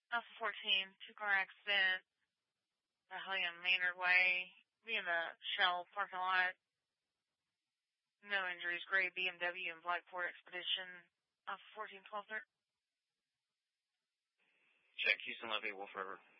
Alpha 14, two-car accident, Hellion Maynard Way, be in the Shell parking lot. No injuries, gray BMW and Blackport Expedition, Alpha 14, 12, 13. Check Houston Levy, Wolf River.